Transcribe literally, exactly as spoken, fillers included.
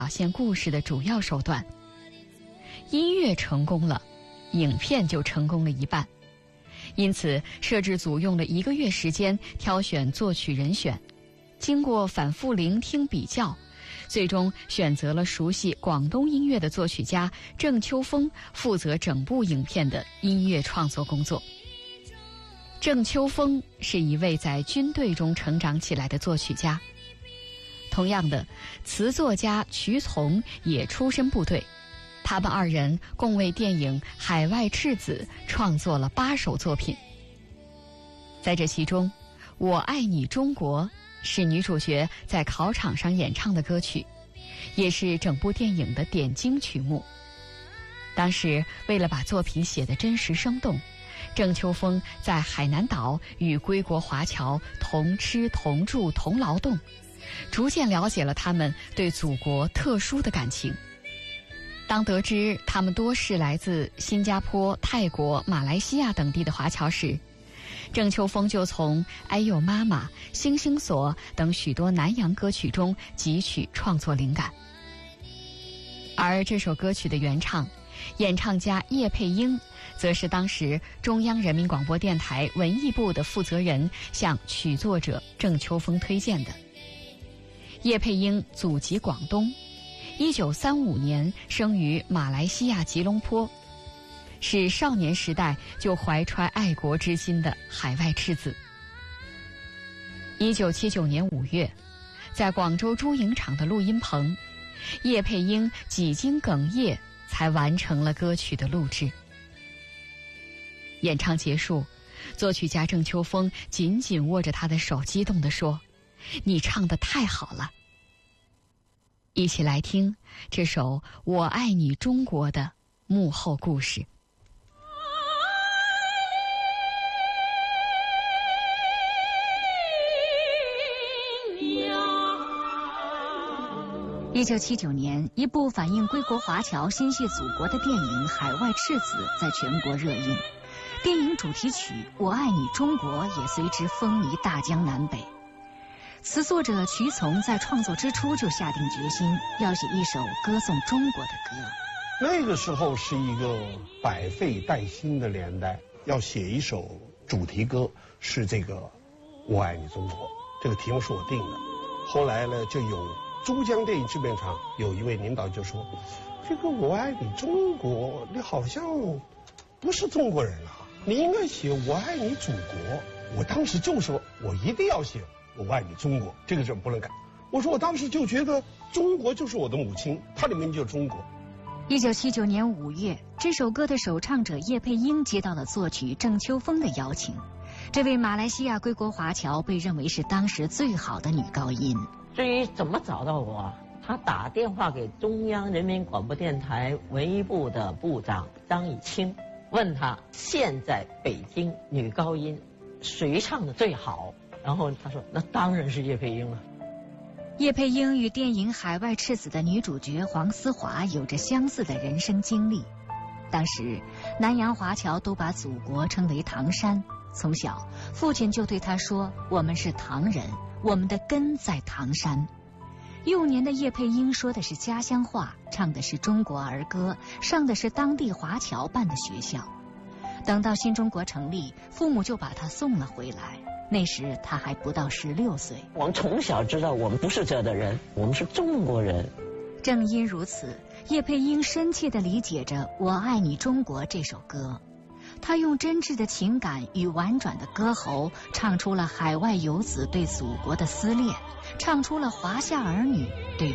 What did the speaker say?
表现故事的主要手段。音乐成功了，影片就成功了一半。因此，摄制组用了一个月时间挑选作曲人选，经过反复聆听比较，最终选择了熟悉广东音乐的作曲家郑秋峰负责整部影片的音乐创作工作。郑秋峰是一位在军队中成长起来的作曲家，同样的，词作家瞿从也出身部队。他们二人共为电影《海外赤子》创作了八首作品。在这其中，《我爱你中国》是女主角在考场上演唱的歌曲，也是整部电影的点睛曲目。当时为了把作品写得真实生动，郑秋峰在海南岛与归国华侨同吃同住同劳动，逐渐了解了他们对祖国特殊的感情。当得知他们多是来自新加坡、泰国、马来西亚等地的华侨时，郑秋峰就从《哎呦妈妈》《星星锁》等许多南洋歌曲中汲取创作灵感。而这首歌曲的原唱，演唱家叶佩英，则是当时中央人民广播电台文艺部的负责人向曲作者郑秋峰推荐的。叶佩英祖籍广东，一九三五年生于马来西亚吉隆坡，是少年时代就怀揣爱国之心的海外赤子。一九七九年五月，在广州珠影厂的录音棚，叶佩英几经哽咽才完成了歌曲的录制。演唱结束，作曲家郑秋峰紧紧握着他的手，激动地说：“你唱得太好了。”一起来听这首《我爱你中国》的幕后故事。 一九七九年，一部反映归国华侨心系祖国的电影《海外赤子》在全国热映，电影主题曲《我爱你中国》也随之风靡大江南北。词作者瞿从在创作之初就下定决心要写一首歌颂中国的歌。 那个时候是一个百废待兴的年代，要写一首主题歌，是这个《我爱你中国》，这个题目是我定的。后来呢，就有珠江电影制片厂有一位领导就说：“这个我爱你中国，你好像不是中国人啊，你应该写我爱你祖国。”我当时就说，我一定要写我爱你中国，这个字不能改。我说我当时就觉得中国就是我的母亲，它里面就是中国。 一九七九年五月，这首歌的首唱者叶佩英接到了作曲郑秋峰的邀请。这位马来西亚归国华侨被认为是当时最好的女高音。 至于怎么找到我，他打电话给中央人民广播电台文艺部的部长张以清，问他现在北京女高音谁唱的最好，然后他说那当然是叶佩英了。 叶佩英与电影《海外赤子》的女主角黄思华有着相似的人生经历。当时南洋华侨都把祖国称为唐山，从小父亲就对她说，我们是唐人，我们的根在唐山。幼年的叶佩英说的是家乡话，唱的是中国儿歌，上的是当地华侨办的学校。等到新中国成立，父母就把她送了回来，那时她还不到十六岁。 我们从小知道我们不是这的人，我们是中国人。 正因如此，叶佩英深切地理解着《我爱你中国》这首歌。她用真挚的情感与婉转的歌喉，唱出了海外游子对祖国的思恋，唱出了华夏儿女对